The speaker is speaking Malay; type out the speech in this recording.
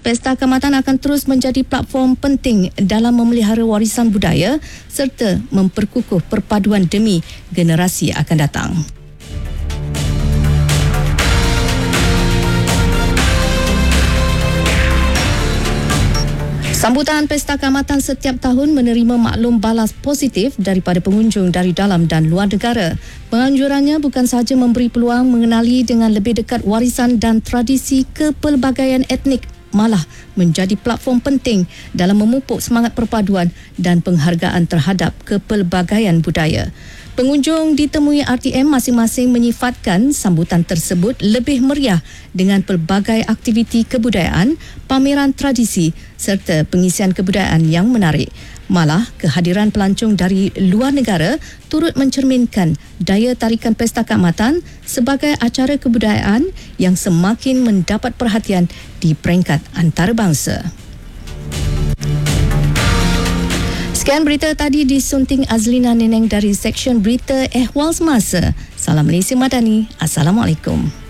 Pesta Kaamatan akan terus menjadi platform penting dalam memelihara warisan budaya serta memperkukuh perpaduan demi generasi akan datang. Sambutan Pesta Kaamatan setiap tahun menerima maklum balas positif daripada pengunjung dari dalam dan luar negara. Penganjurannya bukan sahaja memberi peluang mengenali dengan lebih dekat warisan dan tradisi kepelbagaian etnik, malah menjadi platform penting dalam memupuk semangat perpaduan dan penghargaan terhadap kepelbagaian budaya. Pengunjung ditemui RTM masing-masing menyifatkan sambutan tersebut lebih meriah dengan pelbagai aktiviti kebudayaan, pameran tradisi serta pengisian kebudayaan yang menarik. Malah, kehadiran pelancong dari luar negara turut mencerminkan daya tarikan Pesta Kaamatan sebagai acara kebudayaan yang semakin mendapat perhatian di peringkat antarabangsa. Sekian berita tadi disunting Azlina Neneng dari Seksyen Berita Ehwal Semasa. Salam Malaysia Madani. Assalamualaikum.